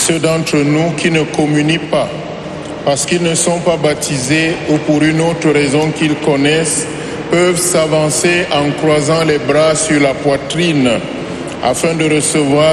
ceux d'entre nous qui ne communient pas parce qu'ils ne sont pas baptisés ou pour une autre raison qu'ils connaissent, peuvent s'avancer en croisant les bras sur la poitrine afin de recevoir